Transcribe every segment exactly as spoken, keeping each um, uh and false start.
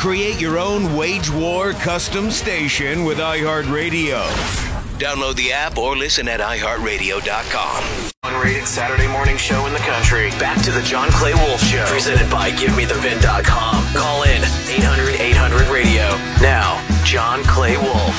Create your own wage war custom station with iHeartRadio. Download the app or listen at i heart radio dot com. Unrated Saturday morning show in the country. Back to the John Clay Wolf Show. Presented by give me the vin dot com. Call in eight hundred eight hundred radio. Now, John Clay Wolf.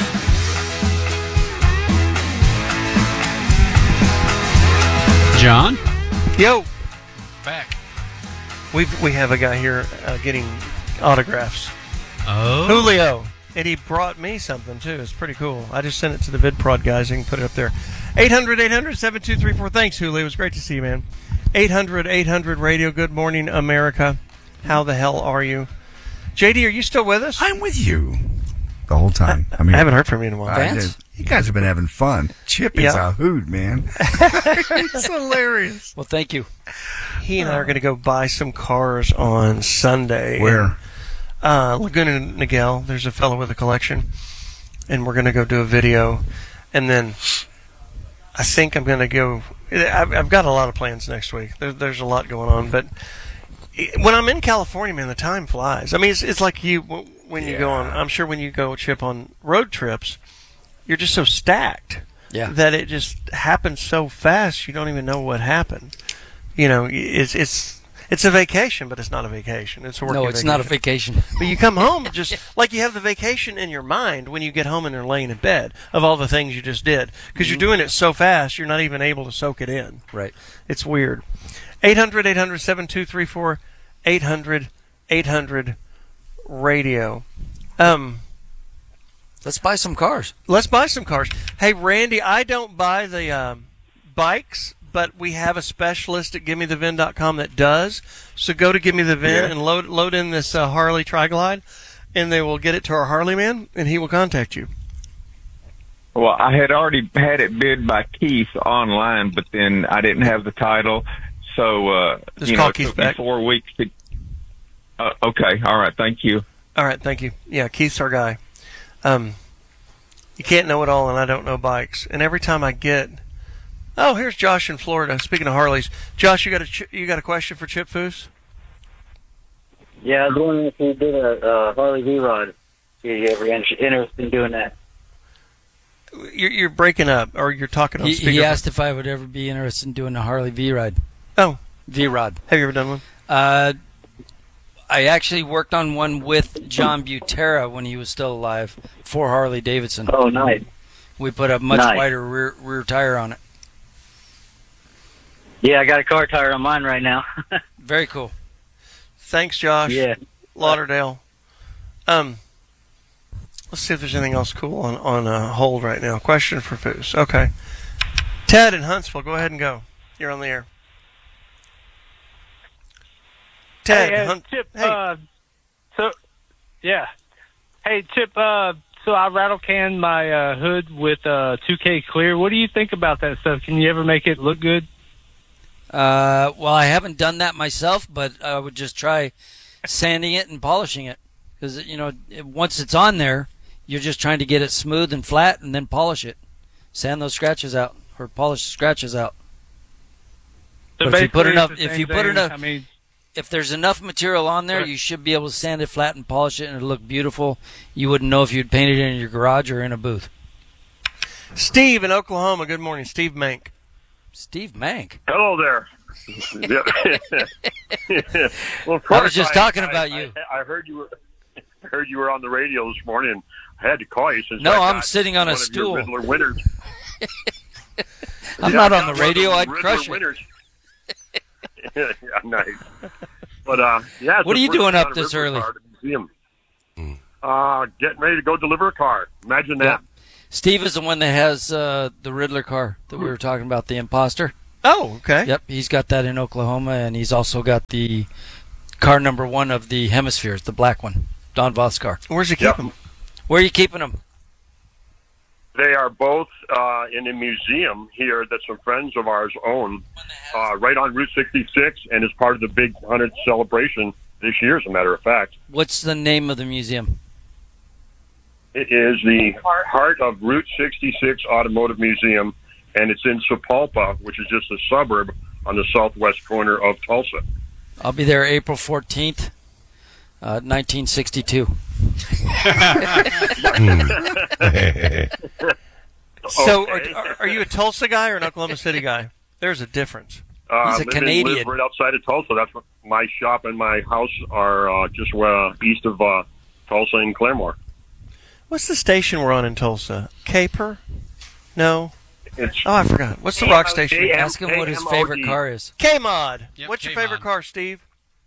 John? Yo. Back. We we have a guy here uh, getting autographs. Oh. Julio. And he brought me something, too. It's pretty cool. I just sent it to the VidProd guys. You can put it up there. eight hundred eight hundred seven two three four. Thanks, Julio. It was great to see you, man. eight hundred eight hundred radio. Good morning, America. How the hell are you? J D, are you still with us? I'm with you the whole time. I, I mean, I haven't heard from you in a while. I did. You guys have been having fun. Chip is Yeah. a hoot, man. It's hilarious. Well, thank you. He and I are going to go buy some cars on Sunday. Where? Uh, Laguna Niguel. There's a fellow with a collection, and we're going to go do a video, and then I think I'm going to go. I've, I've got a lot of plans next week. There, there's a lot going on, but when I'm in California, man, the time flies. I mean, it's it's like you when you Yeah. go on. I'm sure when you go Chip on road trips, you're just so stacked Yeah. that it just happens so fast. You don't even know what happened. You know, it's it's. It's a vacation, but it's not a vacation. It's a working No, it's vacation. not a vacation. But you come home just like you have the vacation in your mind when you get home and you're laying in bed of all the things you just did. Because you're doing it so fast, you're not even able to soak it in. Right. It's weird. eight hundred eight hundred seven two three four. eight hundred eight hundred radio. Um, Let's buy some cars. let's buy some cars. Hey, Randy, I don't buy the um, bikes, but we have a specialist at give me the vin dot com that does. So go to Give Me the Vin Yeah. and load load in this uh, Harley Tri-Glide, and they will get it to our Harley man, and he will contact you. Well, I had already had it bid by Keith online, but then I didn't have the title, so uh, Just you call know, it Keith took me back. four weeks to. Uh, okay, all right, thank you. All right, thank you. Yeah, Keith's our guy. Um, you can't know it all, and I don't know bikes. And every time I get, oh, here's Josh in Florida. Speaking of Harleys, Josh, you got a ch- you got a question for Chip Foose? Yeah, I was wondering if you did a uh, Harley V-Rod. Are you ever inter- interested in doing that? You're, you're breaking up, or you're talking on He, speaker. he asked if I would ever be interested in doing a Harley V-Ride. Oh, V-Rod. have you ever done one? Uh, I actually worked on one with John Butera when he was still alive for Harley Davidson. Oh, nice. We put a much Nice. wider rear rear tire on it. Yeah, I got a car tire on mine right now. Very cool. Thanks, Josh. Yeah. Lauderdale. Um, let's see if there's anything else cool on on uh, hold right now. Question for Foose. Okay. Ted in Huntsville, go ahead and go. You're on the air. Ted, Hey, uh, Hunt- Chip, hey. uh, so, yeah. Hey, Chip, uh, so I rattle can my uh, hood with uh, two K clear. What do you think about that stuff? Can you ever make it look good? Uh, well, I haven't done that myself, but I would just try sanding it and polishing it. Because, you know, it- once it's on there, you're just trying to get it smooth and flat and then polish it. Sand those scratches out or polish the scratches out. So But if you put basically enough, it's the if same you put thing. enough, I mean, if there's enough material on there, Right. you should be able to sand it flat and polish it and it'll look beautiful. You wouldn't know if you'd painted it in your garage or in a booth. Steve in Oklahoma. Good morning, Steve Mank. Steve Mank. Hello there. Yep. Well, of I was course, just talking about you. I, I heard you were I heard you were on the radio this morning. I had to call you since No, I I'm got sitting on a one of your stool. Riddler winners. I'm Yeah, not I on got the one of radio. the I'd Riddler crush it. winners. Yeah, nice. But uh, yeah. it's What the are you first doing time up on a this Riddler early? car at the museum. Uh, getting ready to go deliver a car. Imagine that. Yeah. Steve is the one that has uh, the Riddler car that we were talking about, the Imposter. Oh, okay. Yep, he's got that in Oklahoma, and he's also got the car number one of the Hemispheres, the black one, Don Voss car. Where's he keep Yep. him? Where are you keeping them? They are both uh, in a museum here that some friends of ours own, uh, right on Route sixty-six, and is part of the big hundredth celebration this year, as a matter of fact. What's the name of the museum? It is the heart of Route sixty-six Automotive Museum, and it's in Sapulpa, which is just a suburb on the southwest corner of Tulsa. I'll be there April fourteenth. Uh, nineteen sixty-two. So, Okay. are, are you a Tulsa guy or an Oklahoma City guy? There's a difference. Uh, He's a live in- Canadian. Live right outside of Tulsa. That's what my shop and my house are uh, just uh, east of uh, Tulsa and Claremore. What's the station we're on in Tulsa? Caper? No. It's Oh, I forgot. What's the rock station? K M- Ask him what his K M O D. favorite car is. K-Mod. Yep, What's your K-Mod. favorite car, Steve?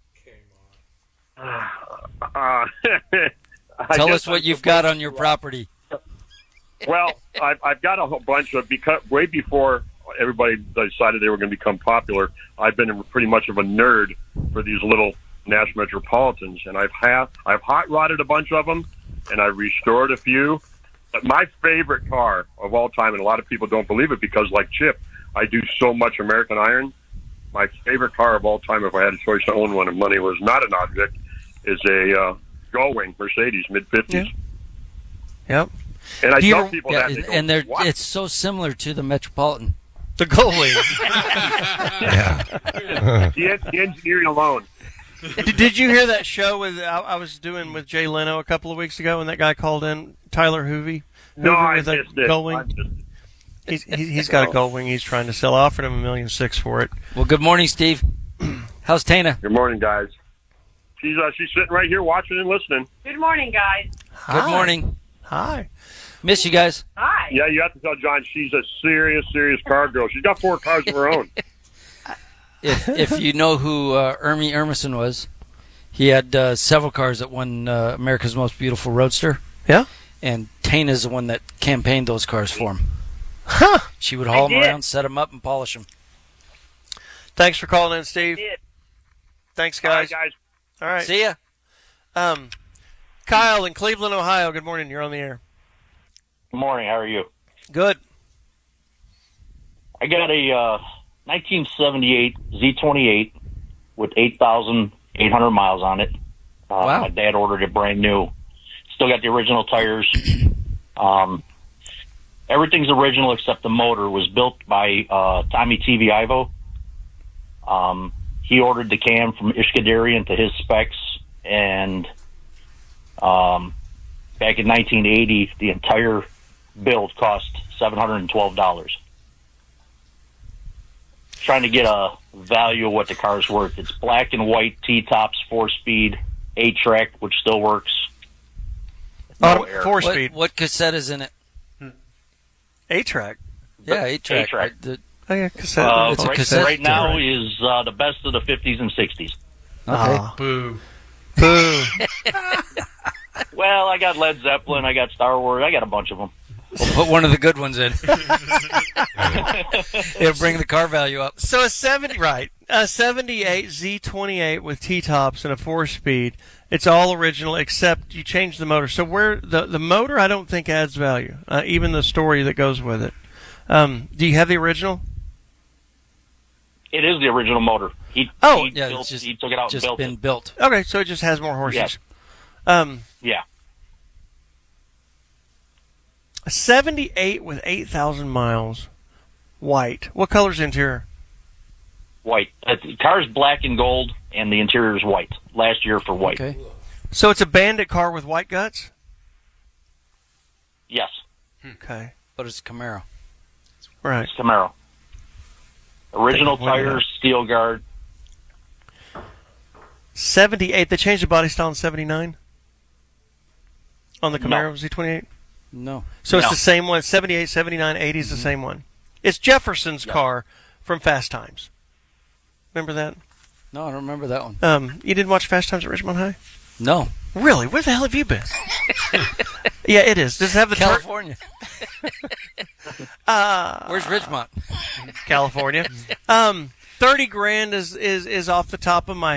Uh, I Tell guess us what I'm you've got on your property. Well, I've, I've got a whole bunch of because way before everybody decided they were going to become popular. I've been pretty much of a nerd for these little Nash Metropolitans, and I've had I've hot rodded a bunch of them, and I've restored a few. But my favorite car of all time, and a lot of people don't believe it because, like Chip, I do so much American Iron. My favorite car of all time, if I had a choice to own one and money was not an object, is a uh, Gullwing Mercedes mid fifties. Yeah. Yep. And I Do you tell ever- people Yeah, that, they go, and they're "What?" it's so similar to the Metropolitan. The Gullwing. Yeah. the, the engineering alone. did, did you hear that show with I, I was doing with Jay Leno a couple of weeks ago, and that guy called in, Tyler Hoovy? No, Hoover I with a missed it. Gullwing? I missed it. He's, he, he's got a Gullwing he's trying to sell. I offered him a million six for it. Well, good morning, Steve. How's Tana? Good morning, guys. She's uh, she's sitting right here watching and listening. Good morning, guys. Good Hi. morning. Hi. Miss you guys. Hi. Yeah, you have to tell John she's a serious, serious car girl. She's got four cars of her own. If if you know who uh, Ermy Emerson was, he had uh, several cars that won uh, America's Most Beautiful Roadster. Yeah? And Tana's the one that campaigned those cars for him. Huh. She would haul I them did. around, set them up, and polish them. Thanks for calling in, Steve. Did. Thanks, All right, guys. guys. All right. See ya. Um, Kyle in Cleveland, Ohio. Good morning. You're on the air. Good morning. How are you? Good. I got a uh, nineteen seventy-eight Z twenty-eight with eight thousand eight hundred miles on it. Uh, Wow. My dad ordered it brand new. Still got the original tires. Um, everything's original except the motor. Was built by uh, Tommy T V Ivo. Um, he ordered the cam from Ishkadarian to his specs, and um, back in nineteen eighty, the entire build cost seven hundred twelve dollars. Trying to get a value of what the car's worth. It's black and white T-tops, four-speed, eight-track, which still works. No Oh, air. four What, speed. what cassette is in it? eight track. Yeah, eight track. eight-track. The- Oh, yeah, cassette. Uh, It's a right, cassette right now tape. is uh, the best of the fifties and sixties. Okay. Ah. Boo. Boo. Well, I got Led Zeppelin, I got Star Wars, I got a bunch of them. We'll put one of the good ones in. It'll bring the car value up. So a seventy, right? A seventy-eight Z twenty-eight with T-tops and a four-speed. It's all original except you change the motor. So where the the motor, I don't think adds value. Uh, even the story that goes with it. Um, do you have the original? It is the original motor. He, Oh, he, Yeah, built, it's just, he took it out and just built been it. built. Okay, so it just has more horses. Yes. Um, Yeah. a seventy-eight with eight thousand miles, white. What color's the interior? White. Uh, the car's black and gold, and the interior is white. Last year for white. Okay. So it's a Bandit car with white guts? Yes. Okay. But it's a Camaro. Right. It's Camaro. Original Take a look at tires, steel guard. seventy-eight. They changed the body style in seventy-nine? On the Camaro No. Z twenty-eight? No. So it's No. the same one. seventy-eight, seventy-nine, eighty is the same one. It's Jefferson's Yeah. car from Fast Times. Remember that? No, I don't remember that one. Um, you didn't watch Fast Times at Richmond High? No. Really? Where the hell have you been? Yeah, it is. Does it have the tur- California. uh, Where's Ridgemont? California? Um, thirty grand is, is is off the top of my